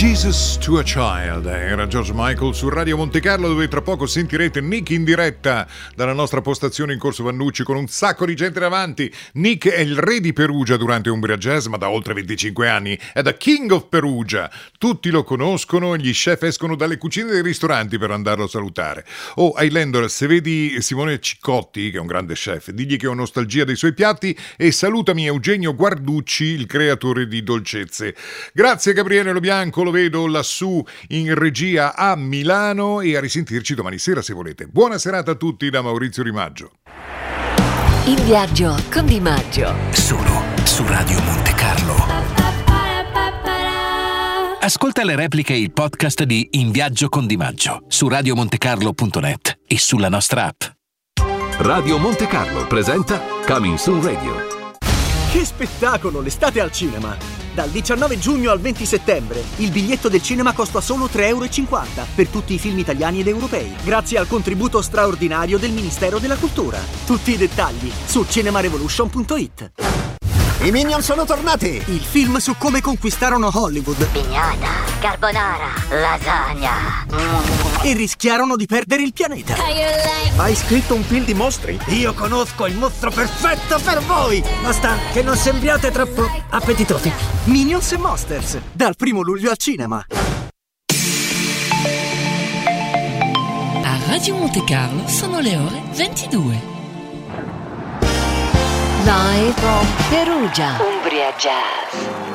Jesus to a Child, era George Michael su Radio Monte Carlo, dove tra poco sentirete Nick in diretta dalla nostra postazione in Corso Vannucci con un sacco di gente davanti. Nick è il re di Perugia durante Umbria Jazz, ma da oltre 25 anni è the King of Perugia. Tutti lo conoscono e gli chef escono dalle cucine dei ristoranti per andarlo a salutare. Oh, Highlander, se vedi Simone Ciccotti, che è un grande chef, digli che ho nostalgia dei suoi piatti e salutami Eugenio Guarducci, il creatore di dolcezze. Grazie Gabriele Lo Bianco, lo vedo lassù in regia a Milano, e a risentirci domani sera se volete. Buona serata a tutti da Maurizio Rimaggio. In viaggio con Di Maggio, solo su Radio Monte Carlo. Ascolta le repliche e il podcast di In viaggio con Di Maggio su radiomontecarlo.net e sulla nostra app. Radio Monte Carlo presenta Coming Soon Radio. Che spettacolo, l'estate al cinema! Dal 19 giugno al 20 settembre il biglietto del cinema costa solo €3,50 per tutti i film italiani ed europei, grazie al contributo straordinario del Ministero della Cultura. Tutti i dettagli su cinemarevolution.it. I Minion sono tornati! Il film su come conquistarono Hollywood pignata, carbonara, lasagna e rischiarono di perdere il pianeta. Hai scritto un film di mostri? Io conosco il mostro perfetto per voi! Basta che non sembriate troppo appetitosi. Minions e Monsters, dal 1 luglio al cinema. A Radio Monte Carlo sono le ore 22. Live from Perugia, Umbria Jazz.